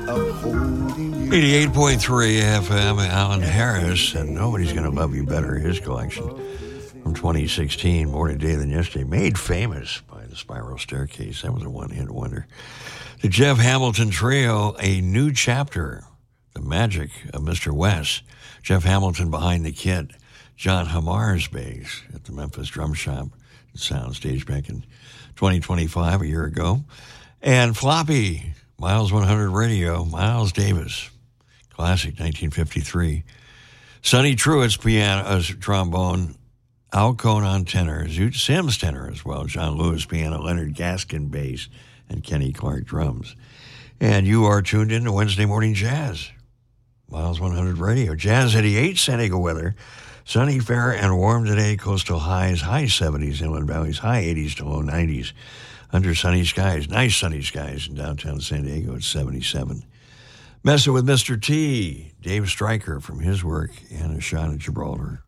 88.3 FM, Alan Harris, and Nobody's Gonna Love You Better, his collection from 2016, More Today Than Yesterday, made famous by the Spiral Staircase. That was a one-hit wonder. The Jeff Hamilton Trio, A New Chapter, The Magic of Mr. West. Jeff Hamilton behind the kit, John Hamar's bass at the Memphis Drum Shop and Soundstage back in 2025, a year ago. And Floppy, Miles 100 Radio, Miles Davis, classic 1953. Sonny Truett's piano, trombone, Al Cohn on tenor, Zoot Sims tenor as well, John Lewis piano, Leonard Gaskin bass, and Kenny Clark drums. And you are tuned in to Wednesday Morning Jazz, Miles 100 Radio. Jazz 88, San Diego weather, sunny, fair, and warm today. Coastal highs, high 70s, inland valleys, high 80s to low 90s. Under sunny skies, nice sunny skies in downtown San Diego at 77. Messing with Mr. T, Dave Stryker from his work, and a shot at Gibraltar.